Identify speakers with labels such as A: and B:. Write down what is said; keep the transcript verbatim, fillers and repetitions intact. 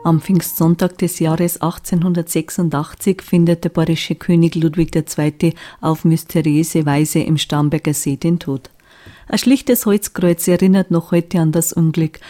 A: Am Pfingstsonntag des Jahres achtzehnhundertsechsundachtzig findet der bayerische König Ludwig der Zweite auf mysteriöse Weise im Starnberger See den Tod. Ein schlichtes Holzkreuz erinnert noch heute an das Unglück,